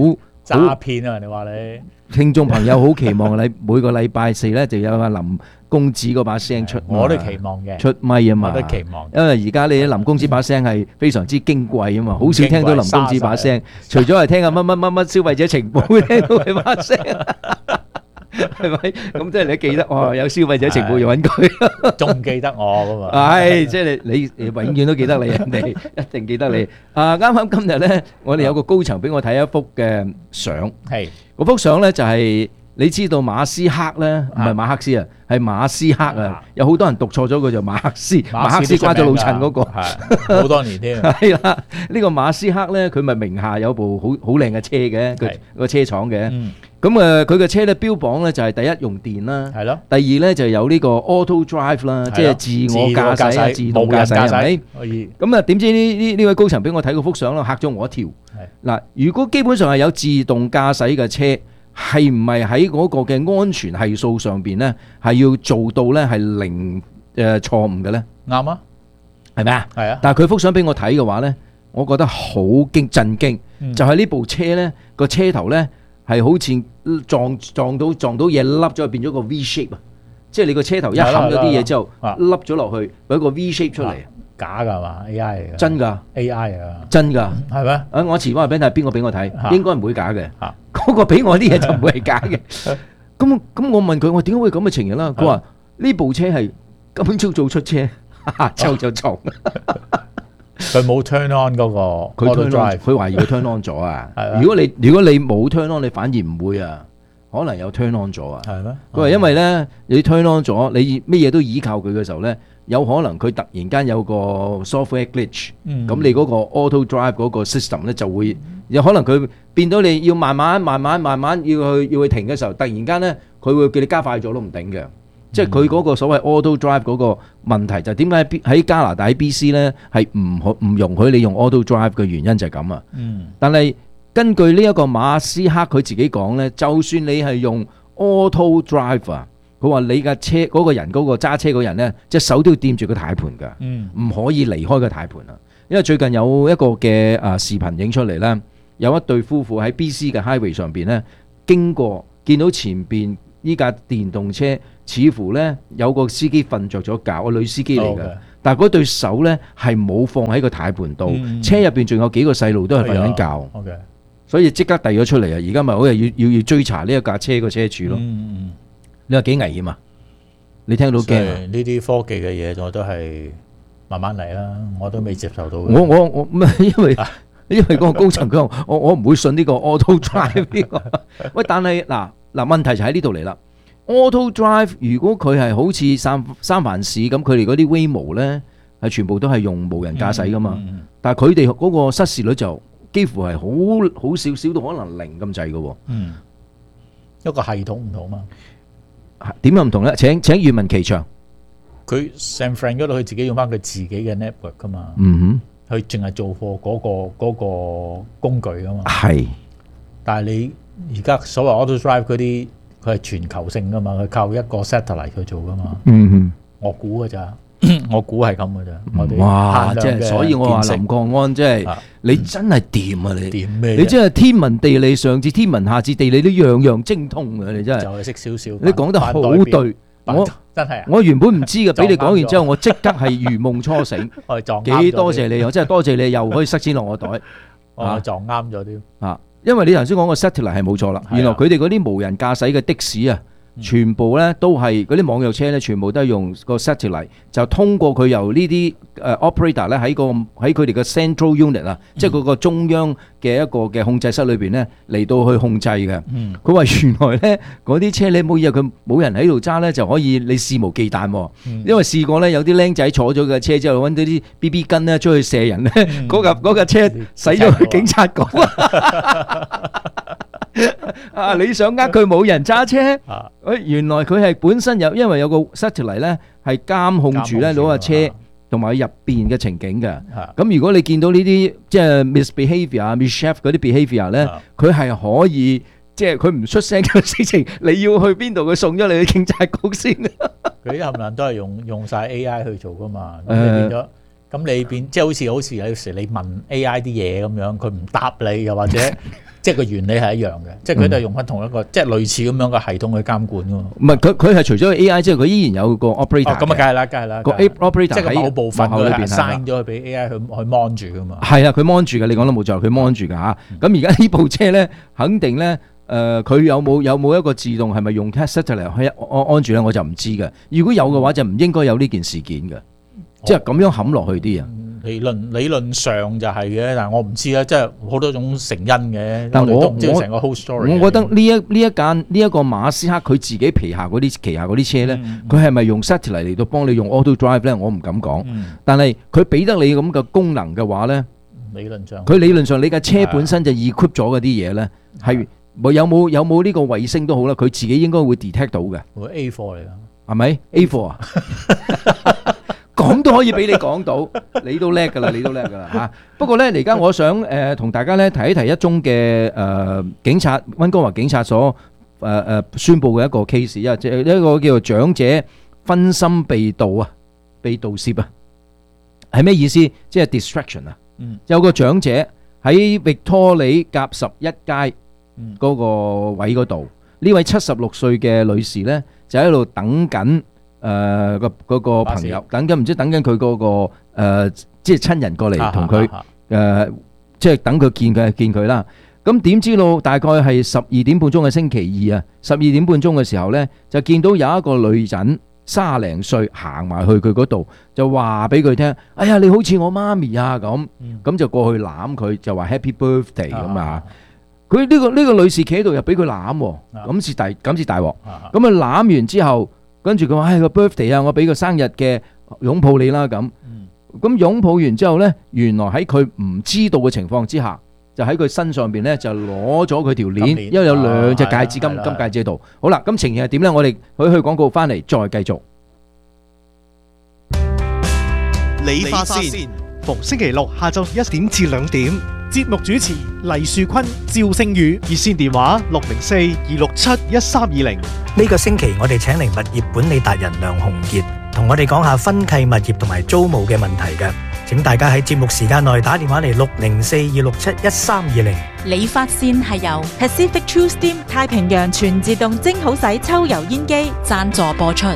詐騙啊！你話你聽眾朋友好期望你每個禮拜四咧就有阿林公子嗰把聲出， 我都期望嘅， 出咪啊嘛， 我都期望。 因為而家你林公子把聲係非常之矜貴啊嘛，好少聽到林公子把聲，除咗係聽下乜乜乜乜消費者情報聽到佢把聲。係咪？咁即係你記得哦，有消費者情報要揾佢， 仲記得我噶嘛？ 係，即係你你永遠都記得你，人哋一定記得你。啊，啱啱今日咧，我哋有個高層俾我睇一幅嘅相， 係嗰幅相咧就係你知道馬斯克咧，唔係馬克思啊，係馬斯克啊，有好多人讀錯咗佢就馬克思，馬克思瓜咗老襯嗰個， 係好多年添。 係啦，呢個馬斯克咧，佢咪名下有部好好靚嘅車嘅，佢個車廠嘅。咁誒，佢嘅車咧標榜咧就係第一用電啦， 係咯。 第二咧就有呢個 auto drive 啦，即係自我駕駛啊，自動駕駛係咪？ 可以。咁啊，點知呢呢呢位高層俾我睇嗰幅相啦，嚇咗我一跳。嗱，如果基本上係有自動駕駛嘅車，係唔係喺嗰個嘅安全係數上邊咧，係要做到咧係零誒錯誤嘅咧？ 啱啊， 係咪啊？ 係啊。 但係佢幅相俾我睇嘅話咧，我覺得好驚震驚，就係呢部車咧個車頭咧。係好似撞撞到撞到嘢凹咗，變咗個 V shape 啊！即係你個車頭一冚咗啲嘢之後，凹咗落去，有一個 V shape 出嚟。 假㗎嘛 ？A I 嚟㗎。 真㗎 ？A I 嚟㗎。 真㗎。 係咩？ 啊！我遲翻嚟俾你睇，邊個俾我睇？應該唔會假嘅。嗰個俾我啲嘢就唔會係假嘅。咁咁，我問佢：我點解會咁嘅情形啦？佢話呢部車係今朝早出車，下晝就撞。 佢冇 turn on 嗰個， 佢 turn on，佢懷疑佢 turn on 咗啊！如果你如果你冇 turn on，你反而唔會啊，可能有 turn on 咗啊。 係咩？ 佢話因為咧，你 turn on 咗，你乜嘢都依靠佢嘅時候咧，有可能佢突然間有個 software glitch，咁你嗰個 auto drive 嗰個 system 咧就會有可能佢變到你要慢慢慢慢慢慢要去要去停嘅時候，突然間咧佢會叫你加快咗都唔定嘅。即係佢嗰個所謂 auto drive 嗰個問題就點解喺加拿大 B C 咧係唔可唔容許你用 auto drive 嘅原因就係咁啊。嗯。但係根據呢一個馬斯克佢自己講咧，就算你係用 auto drive 啊，佢話你架車嗰個人嗰個揸車嗰人咧，隻手都要掂住個軚盤㗎，嗯，唔可以離開個軚盤啊。因為最近有一個嘅啊視頻影出嚟咧，有一對夫婦喺 B C 嘅 highway 上邊咧經過，見到前邊依架電動車。似乎咧有個司機瞓着咗覺，個女司機嚟嘅， okay. 但係嗰對手咧係冇放喺個軚盤度，嗯、車入邊仲有幾個細路都係瞓緊覺，哎 okay. 所以即刻遞咗出嚟啊！而家咪好似要要要追查呢一架車個車主咯。嗯、你話幾危險啊？你聽到驚啊？ 呢啲科技嘅嘢我都係慢慢嚟啦，我都未接受到。 我我我因為因為嗰個高層佢話我我唔會信呢個 auto drive 呢個。喂，但係嗱嗱問題就喺呢度嚟啦。Auto drive 如果佢係好似三三藩市咁，佢哋嗰啲 Waymo 咧係全部都係用無人駕駛噶嘛，嗯嗯、但係佢哋嗰個失事率就幾乎係好好少少到可能零咁滯嘅喎。嗯， 一個系統唔同嘛， 點樣唔同咧？請請願聞其詳。 佢 San Fran 嗰度佢自己用翻佢自己嘅 network 噶嘛， 嗯哼，佢淨係做貨嗰個嗰個工具噶嘛。 係， 但係你而家所謂 auto drive 嗰啲。佢係全球性噶嘛，佢靠一個 satellite 去做噶嘛。嗯哼，我估噶咋，我估係咁噶咋。我哋哇，即係所以我話林國安即係你真係掂啊！你掂咩？ 你真係天文地理上至天文下至地理都樣樣精通啊！你真係就係識少少。 你講得好對，我真係我原本唔知嘅，俾你講完之後，我即刻係如夢初醒。 我撞幾多謝你，我真係多謝你，又可以塞錢落我袋。 我撞啱咗啲啊！因為你頭先講個 satellite 係冇錯啦，原來佢哋嗰啲無人駕駛嘅的士啊，全部咧都係嗰啲網約車咧，全部都係用個 satellite，就通過佢由呢啲誒 operator 咧喺個喺佢哋嘅 central unit 啊，即係嗰個中央嘅一個嘅控制室裏邊咧嚟到去控制嘅。佢話原來咧嗰啲車你冇以為佢冇人喺度揸咧就可以你肆無忌憚，因為試過咧有啲僆仔坐咗架車之後揾到啲 B B 巾咧出去射人咧，嗰架嗰架車使咗去警察局啊！你想呃佢冇人揸車？誒，原來佢係本身有，因為有個 satellite 咧係監控住咧攞架車同埋入邊嘅情景嘅。咁如果你見到呢啲即係 misbehaviour 啊、mischief 嗰啲 behaviour 咧，佢係可以即係佢唔出聲嘅事情，你要去邊度佢送咗你去警察局先。 佢啲冚唪唥都係用用曬 A I 去做噶嘛，咁變咗。咁咁你變即係好似好似有時你問 A I 啲嘢咁樣，佢唔答你，又或者即係個原理係一樣嘅，即係佢都係用翻同一個即係類似咁樣嘅系統去監管㗎嘛。 唔係佢佢係除咗 A I 之外，佢依然有個 operator。哦， 咁啊，梗係啦，梗係啦。 個 operator 即係某部分佢係 assign 咗去俾 A I 去去 mon 住㗎嘛。 係啊，佢 mon 住嘅，你講得冇錯，佢 mon 住㗎嚇。咁而家呢部車咧，肯定咧。誒佢、呃、有冇有冇一個自動係咪用 satellite 去安安住咧？我就唔知嘅。如果有嘅話，就唔應該有呢件事件嘅，哦、即係咁樣冚落去啲啊。 理論理論上就係嘅，但係我唔知啦，即係好多種成因嘅。 但我我唔知成個 whole story。 我覺得呢一呢一間呢一個馬斯克佢自己旗下嗰啲旗下嗰啲車咧，佢係咪用 satellite 嚟到幫你用 auto drive 咧？我唔敢講。嗯、但係佢俾得你咁嘅功能嘅話咧， 理論上佢理論上你架車本身就 equip 咗嗰啲嘢咧，係。有冇有冇呢個衛星都好啦，佢自己應該會 detect 到嘅。 會 A 貨嚟㗎， 係咪 A 貨啊？講都可以俾你講到，你都叻㗎啦，你都叻㗎啦嚇。不過咧，而家我想誒同、呃、大家咧提一提一宗嘅誒、呃、警察溫哥華警察所誒誒、呃、宣佈嘅一個 case， 因為即係一個叫做長者分心被盜啊，被盜竊啊，係咩意思？即係 distraction 啊。嗯、有個長者喺域多利甲十一街。嗰個位嗰度，呢位七十六歲嘅女士呢，就喺度等緊誒個嗰個朋友，等緊唔知等緊佢嗰個誒即係親人過嚟同佢誒，即係等佢見佢見佢啦。咁點知道大概係十二點半鐘嘅星期二啊，十二點半鐘嘅時候呢，就見到有一個女人卅零歲行埋去佢嗰度，就話俾佢聽：哎呀，你好似我媽咪啊咁，咁就過去攬佢，就話 Happy Birthday 咁啊！佢呢個呢個女士企喺度又俾佢攬，咁是大咁是大鑊。咁啊攬完之後，跟住佢話：唉個 birthday 啊，我俾個生日嘅擁抱你啦咁。咁擁抱完之後咧，原來喺佢唔知道嘅情況之下，就喺佢身上邊咧就攞咗佢條鏈，因為有兩隻戒指金金戒指喺度。好啦，咁情形係點咧？我哋去去廣告翻嚟再繼續。 理髮線，逢星期六下晝一點至兩點。節目主持黎樹坤、趙星宇，熱線電話六零四二六七一三二零。 呢個星期我哋請嚟物業管理達人梁鴻傑，同我哋講下分契物業同埋租務嘅問題嘅。請大家喺節目時間內打電話嚟六零四二六七一三二零。 理髮線係由 Pacific True Steam 太平洋全自動蒸好洗抽油煙機贊助播出。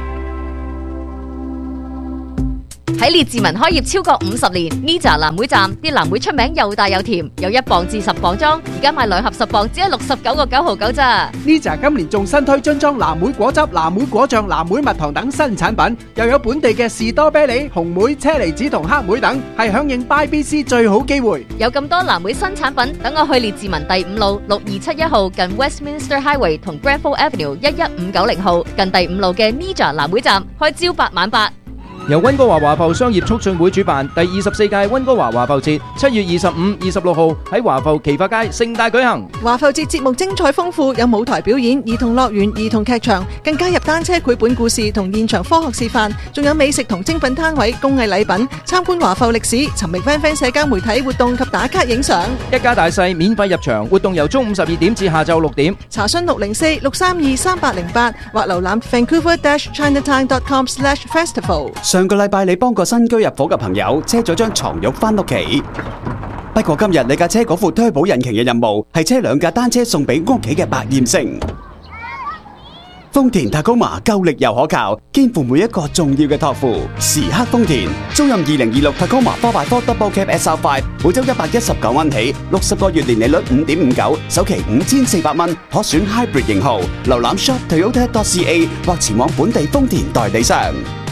喺列治文開業超過五十年 ，Nija 藍莓站啲藍莓出名又大又甜，有一磅至十磅裝，而家買兩盒十磅只係六十九個九毫九咋。 Nija 今年仲新推樽裝藍莓果汁、藍莓果醬、藍莓蜜糖等新產品，又有本地嘅士多啤梨、紅莓、車厘子同黑莓等，係響應 Buy B C 最好機會。 有咁多藍莓新產品，等我去列治文第五路六二七一號近 Westminster Highway 同 Granville Avenue 一一五九零號近第五路嘅 Nija 藍莓站，開朝八晚八。 由溫哥華華埠商業促進會主辦第二十四屆溫哥華華埠節，七月二十五、二十六號喺華埠奇發街盛大舉行。 華埠節節目精彩豐富，有舞台表演、兒童樂園、兒童劇場，更加入單車繪本故事同現場科學示範，仲有美食同精品攤位、工藝禮品，參觀華埠歷史，尋覓 friend friend 社交媒體活動及打卡影相。 一家大細免費入場，活動由中午十二點至下晝六點。 查詢六零四六三二三八零八或瀏覽 vancouver dash chinatown dot com slash festival。 上個禮拜你幫個新居入伙嘅朋友車咗張床褥返屋企，不過今日你架車嗰副 turbo 引擎嘅任務係車兩架單車送俾屋企嘅百厭星。豐田 Tacoma 夠力又可靠，肩負每一個重要嘅託付。時刻豐田，租賃二零二六 Tacoma four by four Double Cab S R five， 每周一百一十九蚊起，六十個月年利率五點五九，首期五千四百蚊，可選 Hybrid 型號。瀏覽 shop toyota dot c a 或前往本地豐田代理商。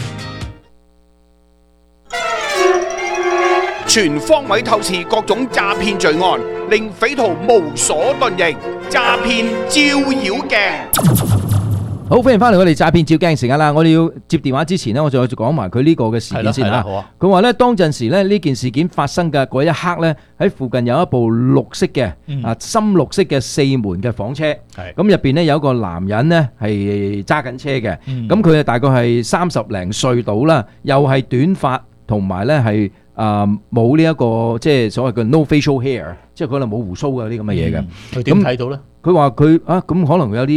全方位透視各種詐騙罪案，令匪徒無所遁形。詐騙照妖鏡。 好，歡迎翻嚟我哋詐騙照鏡時間啦！我哋要接電話之前呢，我再講埋佢呢個嘅事件先啦。佢話呢，當陣時呢，呢件事件發生嘅嗰一刻呢，喺附近有一部綠色嘅、嗯、啊深綠色嘅四門嘅房車，咁入邊呢，有一個男人呢係揸緊車嘅，咁佢啊大概係三十零歲到啦，又係短髮，同埋呢係啊冇呢一個即係所謂嘅 no facial hair，即係可能冇鬍鬚啊啲咁嘅嘢嘅。 佢點睇到呢？ 佢話佢啊咁可能有啲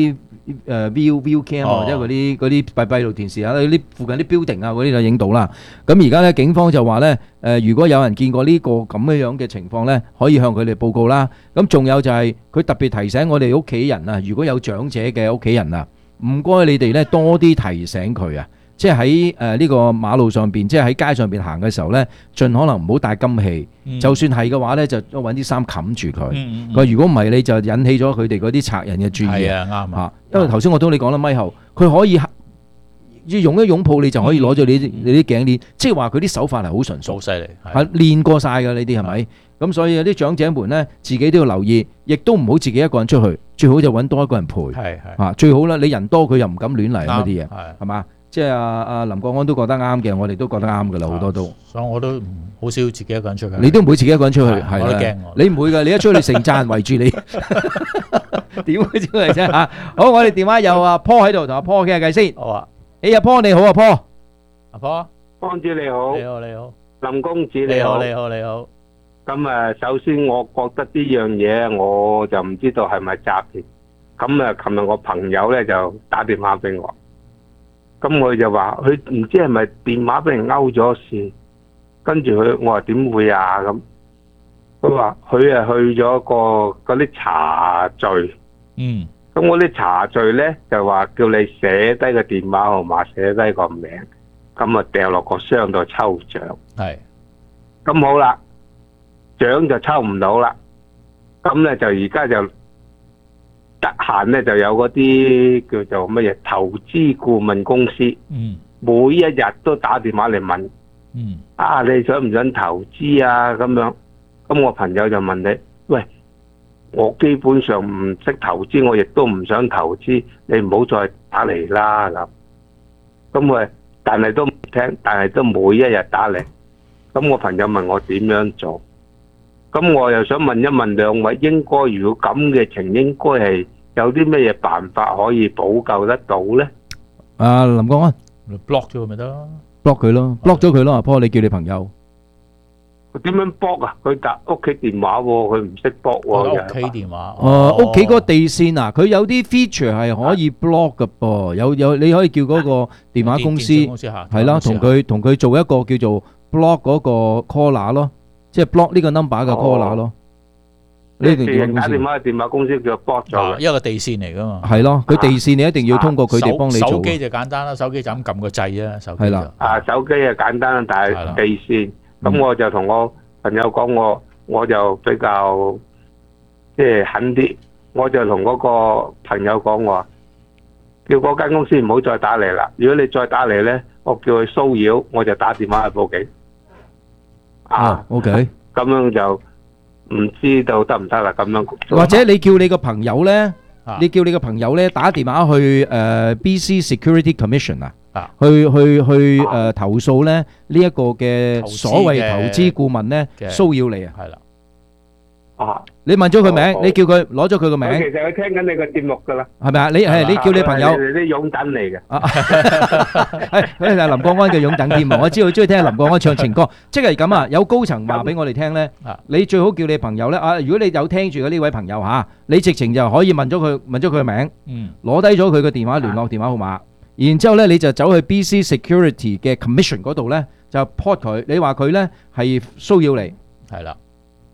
誒 view view cam 或者嗰啲嗰啲閉閉路電視啊，啲附近啲 building 啊嗰啲就影到啦。咁而家咧警方就話咧誒，如果有人見過呢個咁嘅樣嘅情況咧，可以向佢哋報告啦。咁仲有就係佢特別提醒我哋屋企人啊，如果有長者嘅屋企人啊，唔該你哋咧多啲提醒佢啊。即係喺誒呢個馬路上邊，即係喺街上邊行嘅時候咧，盡可能唔好帶金器。嗯、就算係嘅話咧，就揾啲衫冚住佢。佢、嗯嗯、如果唔係，你就引起咗佢哋嗰啲賊人嘅注意。係啊，啱啊。因為頭先我同你講啦，咪後佢可以要擁一擁抱你，就可以攞咗你、嗯、你啲頸鏈。即係話佢啲手法係好純熟，好犀利，係練過晒㗎呢啲係咪？咁所以有啲長者們咧，自己都要留意，亦都唔好自己一個人出去，最好就揾多一個人陪。係係啊，最好啦，你人多佢又唔敢亂嚟嗰啲嘢，係嘛？即係阿阿林國安都覺得啱嘅，我哋都覺得啱嘅啦，好多都。所以我都好少自己一個人出去。你都唔會自己一個人出去，係啦。我都驚我。你唔會㗎，你一出去成扎人圍住你，點會出嚟啫嚇？好，我哋電話有阿 Paul 喺度，同阿 Paul 傾下偈先。好啊。誒，阿 Paul 你好，阿 Paul。阿 Paul。 方子你好。 你好，你好。 林公子你好。 你好，你好。 咁誒，首先我覺得呢樣嘢我就唔知道係咪詐騙。咁誒，琴日我朋友咧就打電話俾我。咁我就話佢唔知係咪電話俾人勾咗線，跟住佢我話點會啊咁，佢話佢係去咗個嗰啲茶聚，嗯，咁嗰啲茶聚咧就話叫你寫低個電話號碼，寫低個名，咁啊掉落個箱度抽獎，係，咁好啦，獎就抽唔到啦，咁咧就而家就。得閒咧就有嗰啲叫做乜嘢投資顧問公司，嗯，每一日都打電話嚟問，嗯，啊你想唔想投資啊咁樣？咁我朋友就問你，喂，我基本上唔識投資，我亦都唔想投資，你唔好再打嚟啦咁。咁佢，但係都唔聽，但係都每一日打嚟。咁我朋友問我點樣做？咁我又想問一問兩位，應該如果咁嘅情，應該係有啲咩嘢辦法可以補救得到咧？ 啊，林國安 block 咗佢咪得咯 ，block 佢咯 ，block 咗佢咯，阿 Paul，你叫你朋友。 佢點樣 block 啊？佢打屋企電話喎，佢唔識 block 喎。 屋企電話。 誒，屋企嗰個地線啊，佢有啲 feature 係可以 block 嘅噃，有有你可以叫嗰個電話公司係啦，同佢同佢做一個叫做 block 嗰個 caller 咯。即係 block 呢個 number 嘅 caller 咯， 呢定要打電話嘅電話公司叫 block 咗， 一個地線嚟噶嘛。 係咯，佢地線你一定要通過佢哋幫你做。 手機就簡單啦，手機就咁撳個掣啊，手機。係啦， 啊手機啊簡單，但係地線，咁我就同我朋友講，我我就比較即係狠啲，我就同嗰個朋友講，我話叫嗰間公司唔好再打嚟啦。如果你再打嚟咧，我叫佢騷擾，我就打電話去報警。 啊 ，OK， 咁樣就唔知道得唔得啦。咁樣或者你叫你個朋友咧，你叫你個朋友咧打電話去誒 B C Security Commission 啊，去去去誒投訴咧呢一個嘅所謂投資顧問咧騷擾你啊。係啦，啊，你問咗佢名，你叫佢攞咗佢個名。 其實佢聽緊你個節目噶啦， 係咪啊？你係你叫你朋友， 啲擁躉嚟嘅。 係佢係林國安嘅擁躉添啊！我知道中意聽林國安唱情歌，即係咁啊！有高層話俾我哋聽咧，你最好叫你朋友咧啊！如果你有聽住嘅呢位朋友嚇，你直情就可以問咗佢問咗佢嘅名，攞低咗佢嘅電話聯絡電話號碼，然之後咧你就走去 B C Security 嘅 Commission 嗰度咧就 report 佢，你話佢咧係騷擾你，係啦。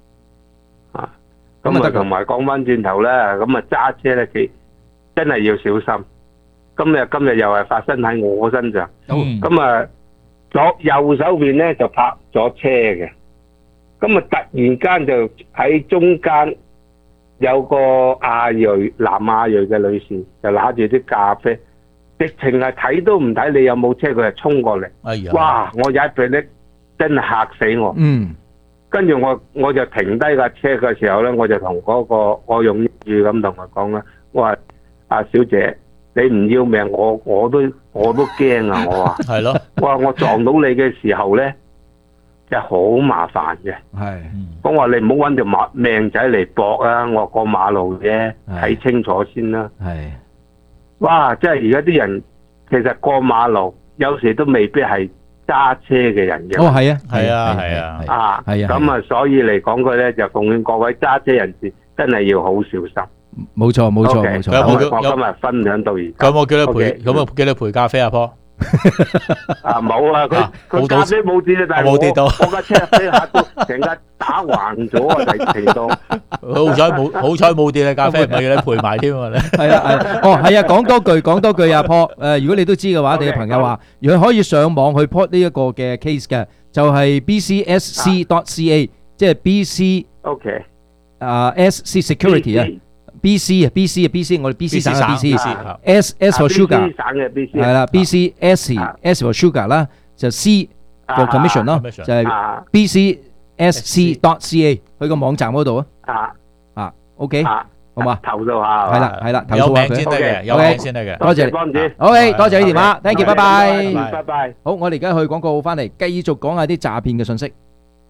咁啊，同埋講翻轉頭咧，咁啊揸車咧，佢真係要小心。今日今日又係發生喺我身上。咁啊，左右手邊咧就泊咗車嘅。咁啊，突然間就喺中間有個亞裔南亞裔嘅女士，就拿住啲咖啡，直情係睇都唔睇你有冇車，佢就衝過嚟。哎呀！哇！我有一鼻咧，真係嚇死我。嗯。跟住我我就停低架車嘅時候咧，我就同嗰個我用英語咁同佢講啦，我話阿小姐，你唔要命，我我都我都驚啊！我話係咯，我話我撞到你嘅時候咧，真係好麻煩嘅。係，我話你唔好揾條馬命仔嚟搏啊！我過馬路啫，睇清楚先啦。係，哇！即係而家啲人其實過馬路有時都未必係揸車嘅人嘅。 哦，係啊， 係啊，係啊， 啊， 係啊， 咁啊，所以嚟講佢咧就奉勸各位揸車人士真係要好小心。 冇錯冇錯 OK， 冇錯。 有冇叫我今日分享到而家。 佢有冇叫你陪？ OK 有冇叫你陪咖啡啊？坡啊冇啊，佢佢冇到咖啡冇跌啊，但係我冇跌到我架車飛下都成架打橫咗啊，第停到。 好彩冇，好彩冇跌你咖啡，唔係要你陪埋添啊！你係啦係，哦係啊，講多句講多句啊 Paul，誒如果你都知嘅話，你嘅朋友話，如果可以上網去 port 呢一個嘅 case 嘅，就係 b c s c dot c a， 即係 B C OK 啊 S C Security 啊 ，B C 啊 B C 啊 B C， 我哋 B C 省嘅 B C，S S for sugar 省嘅 B C 係啦 ，B C S S for sugar 啦，就 C for commission 咯，就係 B C S C dot C A， 去個網站嗰度啊。 啊啊 ，OK，好嘛？ 投訴下係啦係啦，投訴有下佢名先得嘅，有名先得嘅。 多謝幫主。 OK，多謝你電話 ，thank you，拜拜。 拜拜。 好，我哋而家去廣告翻嚟，繼續講下啲詐騙嘅信息。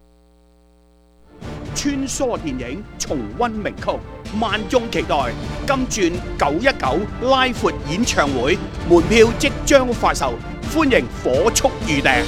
穿梭電影重溫名曲，萬眾期待金鑽九一九拉闊演唱會，門票即將發售，歡迎火速預訂。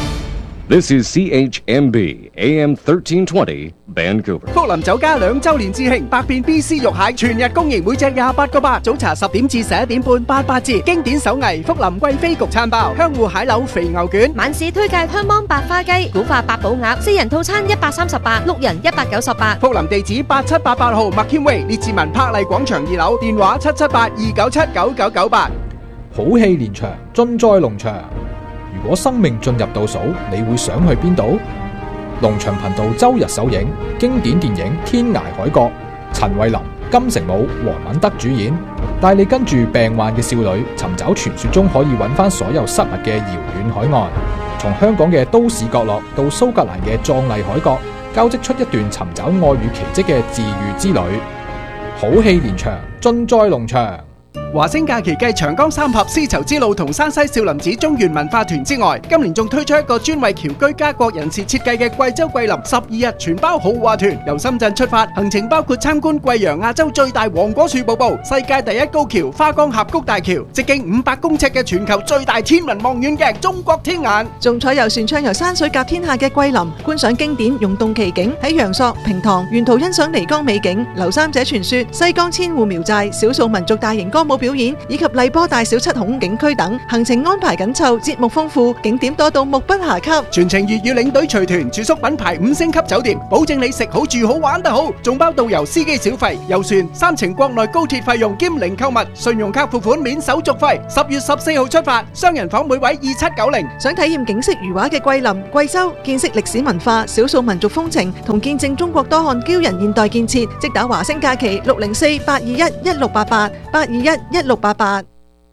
This is C H M B A M thirteen twenty Vancouver。 福林酒家兩週年致慶，百變 B C 肉蟹全日供應，每隻廿八個八。早茶十點至十一點半，八八折。經典手藝福林貴妃焗餐包，香芋蟹柳肥牛卷。 晚市推介香芒白花雞、古法八寶鴨，四人套餐一百三十八，六人一百九十八。 福林地址八七八八號麥謙威列治文柏麗廣場二樓，電話七七八二九七九九九八。 好戲連場，盡在龍翔。如果生命進入倒數，你會想去邊度？龍翔頻道周日首映經典電影《天涯海角》，陳慧琳、金城武、黃敏德主演，帶你跟住病患嘅少女尋找傳說中可以揾翻所有失物嘅遙遠海岸。從香港嘅都市角落到蘇格蘭嘅壯麗海角，交織出一段尋找愛與奇蹟嘅治癒之旅。好戲連場，盡在龍翔。 華星假期繼長江三峽絲綢之路同山西少林寺中原文化團之外，今年仲推出一個專為僑居家國人士設計嘅貴州桂林十二日全包豪華團，由深圳出發，行程包括參觀貴陽亞洲最大黃果樹瀑布、世界第一高橋花崗峽谷大橋、直徑五百公尺嘅全球最大天文望遠鏡中國天眼， 仲採遊船暢遊山水甲天下嘅桂林，觀賞經典溶洞奇景，喺陽朔、平塘沿途欣賞漓江美景、劉三姐傳說、西江千戶苗寨、少數民族大型歌舞表演以及荔波大小七孔景區等，行程安排緊湊，節目豐富，景點多到目不暇給。 全程粵語領隊隨團，住宿品牌五星級酒店，保證你食好住好玩得好，仲包導遊司機小費、遊船、三程國內高鐵費用兼零購物，信用卡付款免手續費。十月十四號出發，雙人房每位二七九零。 想體驗景色如畫嘅桂林、貴州，見識歷史文化、少數民族風情，同見證中國多項驕人現代建設，即打華星假期六零四八二一一六八八八二一一六八八。